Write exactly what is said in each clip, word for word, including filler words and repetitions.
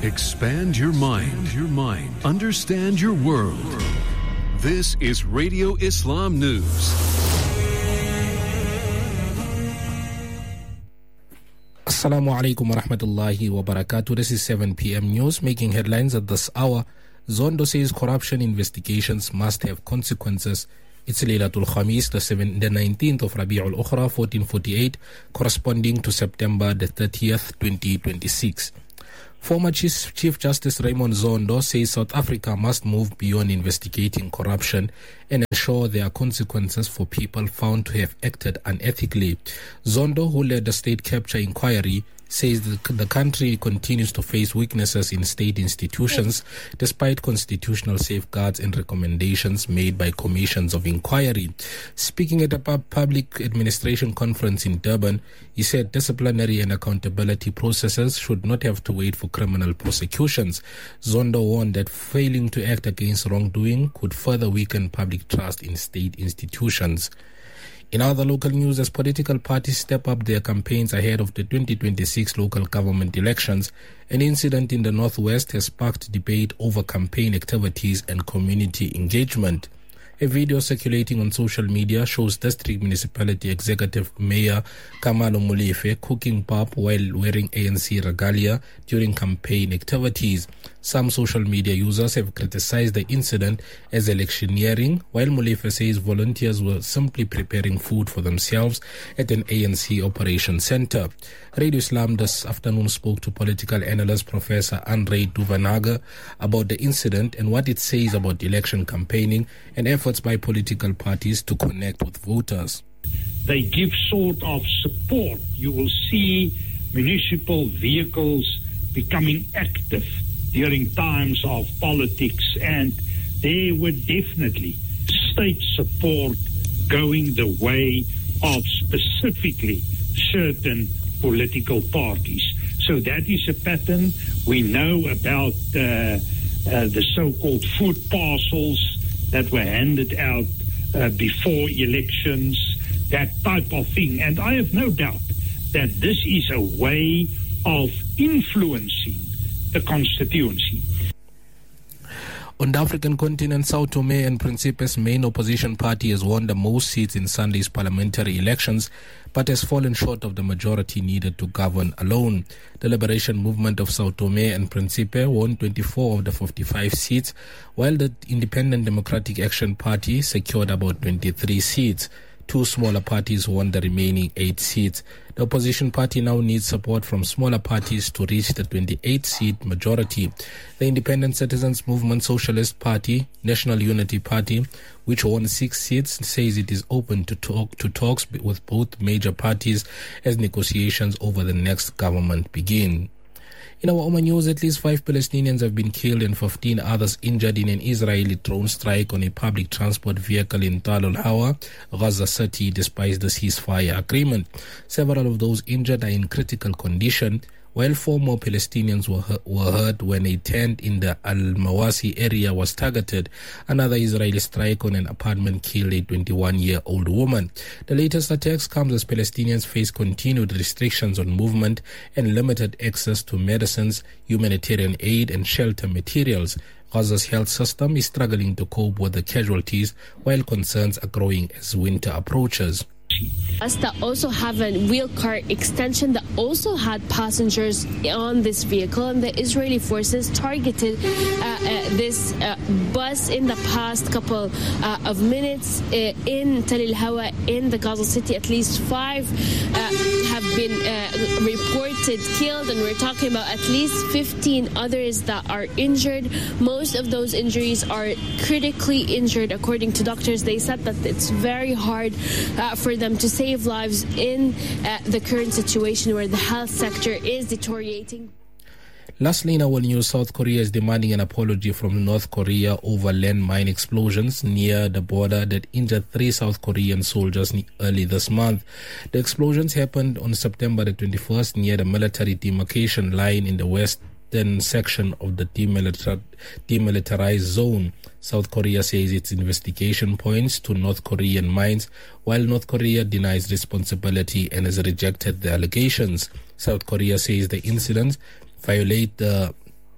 Expand your mind. Your mind. Understand your world. This is Radio Islam News. Assalamu alaikum wa rahmatullahi wa barakatuh. This is seven p.m. news making headlines at this hour. Zondo says corruption investigations must have consequences. It's Laylatul Khamis, the, seventh, the nineteenth of Rabi'ul Ukhra, fourteen forty-eight, corresponding to September the thirtieth, twenty twenty-six. Former Chief, Chief Justice Raymond Zondo says South Africa must move beyond investigating corruption and ensure there are consequences for people found to have acted unethically. Zondo, who led the state capture inquiry, says the, the country continues to face weaknesses in state institutions despite constitutional safeguards and recommendations made by commissions of inquiry. Speaking at a public administration conference in Durban, he said disciplinary and accountability processes should not have to wait for criminal prosecutions. Zondo warned that failing to act against wrongdoing could further weaken public trust in state institutions. In other local news, as political parties step up their campaigns ahead of the twenty twenty-six local government elections, an incident in the Northwest has sparked debate over campaign activities and community engagement. A video circulating on social media shows District Municipality Executive Mayor Kamalo Molefe cooking pap while wearing A N C regalia during campaign activities. Some social media users have criticized the incident as electioneering, while Molefe says volunteers were simply preparing food for themselves at an A N C operation center. Radio Islam this afternoon spoke to political analyst Professor Andre Duvanaga about the incident and what it says about election campaigning and efforts by political parties to connect with voters. They give sort of support. You will see municipal vehicles becoming active during times of politics, and there were definitely state support going the way of specifically certain political parties. So that is a pattern. We know about uh, uh, the so-called food parcels that were handed out uh, before elections, that type of thing. And I have no doubt that this is a way of influencing the constituency. On the African continent, Sao Tome and Principe's main opposition party has won the most seats in Sunday's parliamentary elections, but has fallen short of the majority needed to govern alone. The Liberation Movement of Sao Tome and Principe won twenty-four of the fifty-five seats, while the Independent Democratic Action Party secured about twenty-three seats. Two smaller parties won the remaining eight seats. The opposition party now needs support from smaller parties to reach the twenty-eight seat majority. The Independent Citizens Movement Socialist Party, National Unity Party, which won six seats, says it is open to talk to talks with both major parties as negotiations over the next government begin. In our Oman news, at least five Palestinians have been killed and fifteen others injured in an Israeli drone strike on a public transport vehicle in Tal al-Hawa, Gaza City, despite the ceasefire agreement. Several of those injured are in critical condition, while four more Palestinians were, were hurt when a tent in the Al-Mawasi area was targeted. Another Israeli strike on an apartment killed a twenty-one-year-old woman. The latest attacks comes as Palestinians face continued restrictions on movement and limited access to medicines, humanitarian aid and shelter materials. Gaza's health system is struggling to cope with the casualties, while concerns are growing as winter approaches. Us that also have a wheel cart extension that also had passengers on this vehicle, and the Israeli forces targeted uh, uh, this uh, bus in the past couple uh, of minutes uh, in Tal al-Hawa in the Gaza City. At least five uh, have been uh, reported killed, and we're talking about at least fifteen others that are injured. Most of those injuries are critically injured, according to doctors. They said that it's very hard uh, for them to save lives in uh, the current situation where the health sector is deteriorating. Lastly, in our news, South Korea is demanding an apology from North Korea over landmine explosions near the border that injured three South Korean soldiers early this month. The explosions happened on September the twenty-first near the military demarcation line in the western section of the demilitar- demilitarized zone. South Korea says its investigation points to North Korean mines, while North Korea denies responsibility and has rejected the allegations. South Korea says the incidents violate the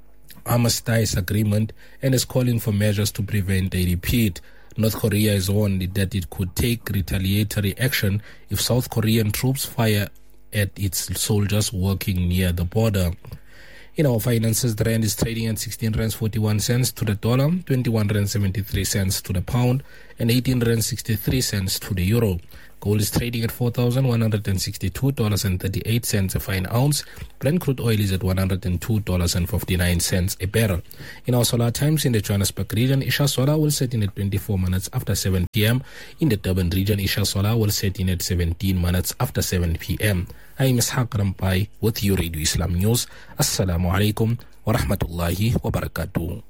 armistice agreement and is calling for measures to prevent a repeat. North Korea has warned that it could take retaliatory action if South Korean troops fire at its soldiers working near the border. In our finances, the rand is trading at sixteen rands forty-one cents to the dollar, twenty-one rands seventy-three cents to the pound, and eighteen rands sixty-three cents to the euro. Gold is trading at four thousand one hundred sixty-two dollars and thirty-eight cents a fine ounce. Brent crude oil is at one hundred two dollars and fifty-nine cents a barrel. In our solar times, in the Johannesburg region, Isha Solar will set in at twenty-four minutes after seven p.m. In the Durban region, Isha Solar will set in at seventeen minutes after seven p.m. I am Ishaq Rampai with you, Radio Islam News. Assalamu alaikum wa rahmatullahi wa barakatuh.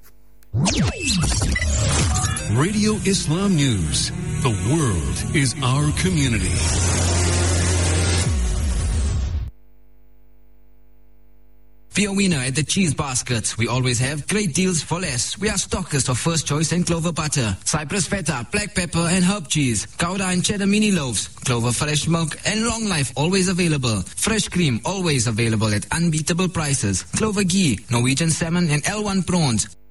Radio Islam News. The world is our community. Be a winner at the Cheese Basket. We always have great deals for less. We are stockers of First Choice and Clover Butter, Cypress Feta, Black Pepper and Herb Cheese, Gouda and Cheddar Mini Loaves, Clover Fresh Milk and Long Life always available. Fresh Cream always available at unbeatable prices. Clover Ghee, Norwegian Salmon and L one Prawns.